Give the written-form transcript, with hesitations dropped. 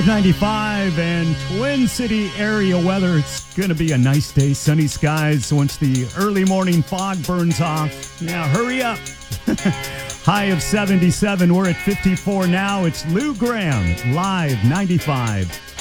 95 and Twin City area weather. It's going to be a nice day, sunny skies once the early morning fog burns off. Yeah, hurry up. High of 77. We're at 54 now. It's Lou Graham live 95.